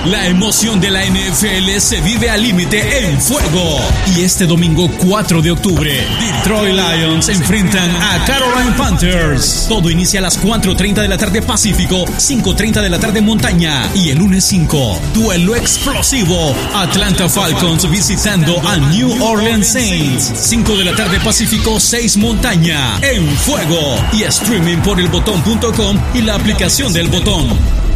La emoción de la NFL se vive al límite en Fuego. Y este domingo 4 de octubre, Detroit Lions enfrentan a Carolina Panthers. Todo inicia a las 4:30 de la tarde Pacífico, 5:30 de la tarde Montaña. Y el lunes 5, duelo explosivo. Atlanta Falcons visitando a New Orleans Saints. 5 de la tarde Pacífico, 6 Montaña. En Fuego. Y streaming por elbotón.com y la aplicación del Botón.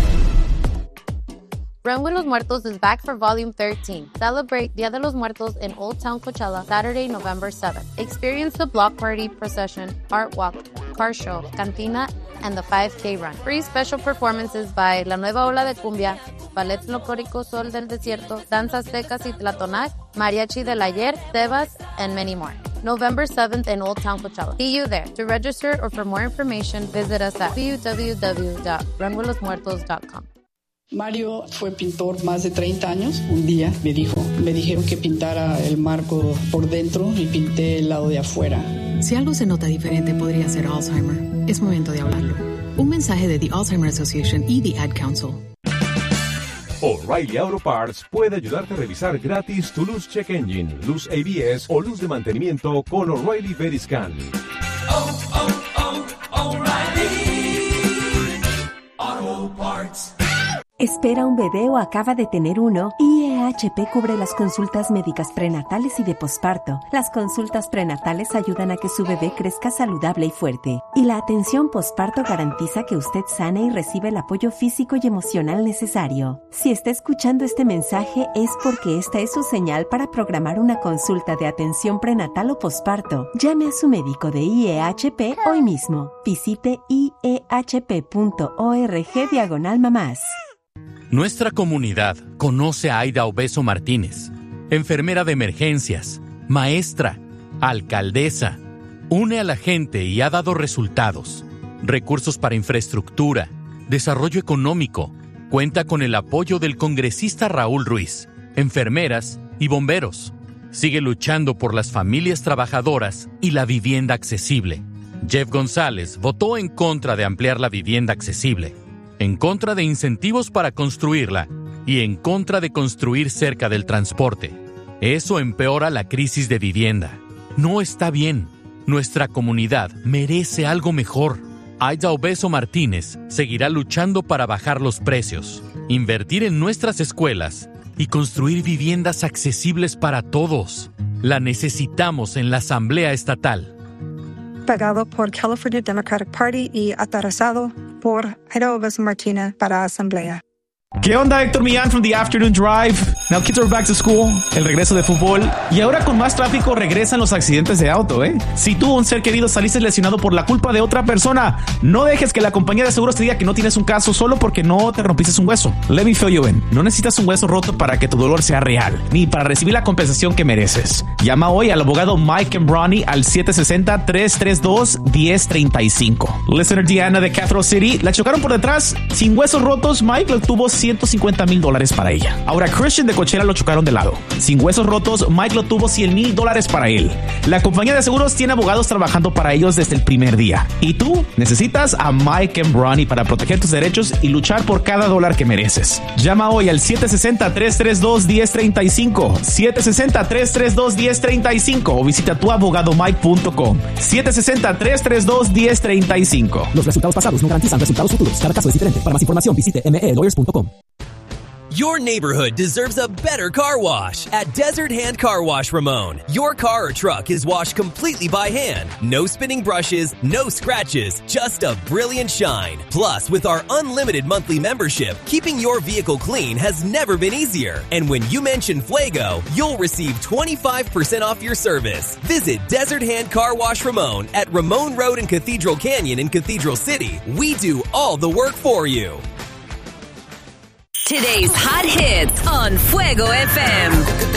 Run with Los Muertos is back for Volume 13. Celebrate Dia de los Muertos in Old Town Coachella, Saturday, November 7th. Experience the block party, procession, art walk, car show, cantina, and the 5K run. Free special performances by La Nueva Ola de Cumbia, Ballet Folclórico Sol del Desierto, Danzas Tecas y Tlatonac, Mariachi del Ayer, Tebas, and many more. November 7th in Old Town Coachella. See you there. To register or for more information, visit us at www.runwithlosmuertos.com. Mario fue pintor más de 30 años. Un día me dijeron que pintara el marco por dentro y pinté el lado de afuera. Si algo se nota diferente, podría ser Alzheimer. Es momento de hablarlo. Un mensaje de The Alzheimer Association y The Ad Council. O'Reilly Auto Parts puede ayudarte a revisar gratis tu luz check engine, luz ABS o luz de mantenimiento con O'Reilly Veriscan. O'Reilly Auto Parts. ¿Espera un bebé o acaba de tener uno? IEHP cubre las consultas médicas prenatales y de posparto. Las consultas prenatales ayudan a que su bebé crezca saludable y fuerte. Y la atención posparto garantiza que usted sane y recibe el apoyo físico y emocional necesario. Si está escuchando este mensaje es porque esta es su señal para programar una consulta de atención prenatal o posparto. Llame a su médico de IEHP hoy mismo. Visite iehp.org/mamás. Nuestra comunidad conoce a Aida Obeso Martínez, enfermera de emergencias, maestra, alcaldesa. Une a la gente y ha dado resultados. Recursos para infraestructura, desarrollo económico. Cuenta con el apoyo del congresista Raúl Ruiz, enfermeras y bomberos. Sigue luchando por las familias trabajadoras y la vivienda accesible. Jeff González votó en contra de ampliar la vivienda accesible, en contra de incentivos para construirla y en contra de construir cerca del transporte. Eso empeora la crisis de vivienda. No está bien. Nuestra comunidad merece algo mejor. Aida Obeso Martínez seguirá luchando para bajar los precios, invertir en nuestras escuelas y construir viviendas accesibles para todos. La necesitamos en la Asamblea Estatal. Pagado por California Democratic Party y aterrizado por Aida Obeso Martínez para Asamblea. ¿Qué onda? Héctor Millán from The Afternoon Drive. Now kids are back to school. El regreso de fútbol. Y ahora con más tráfico regresan los accidentes de auto, ¿eh? Si tú o un ser querido saliste lesionado por la culpa de otra persona, no dejes que la compañía de seguros te diga que no tienes un caso solo porque no te rompiste un hueso. Let me fill you in. No necesitas un hueso roto para que tu dolor sea real, ni para recibir la compensación que mereces. Llama hoy al abogado Mike Embrani al 760-332-1035. Listener Diana de Cathedral City, la chocaron por detrás. Sin huesos rotos, Mike lo tuvo $150,000 para ella. Ahora Christian de Coachella lo chocaron de lado. Sin huesos rotos, Mike lo tuvo $100,000 para él. La compañía de seguros tiene abogados trabajando para ellos desde el primer día. Y tú necesitas a Mike Embrani para proteger tus derechos y luchar por cada dólar que mereces. Llama hoy al 760-332-1035. 760-332-1035 o visita tuabogadomike.com. 760-332-1035. Los resultados pasados no garantizan resultados futuros. Cada caso es diferente. Para más información visite melawyers.com. Your neighborhood deserves a better car wash. At Desert Hand Car Wash Ramon, your car or truck is washed completely by hand. No spinning brushes, no scratches, just a brilliant shine. Plus, with our unlimited monthly membership, keeping your vehicle clean has never been easier. And when you mention Fuego, you'll receive 25% off your service. Visit Desert Hand Car Wash Ramon at Ramon Road in Cathedral Canyon in Cathedral City. We do all the work for you. Today's hot hits on Fuego FM.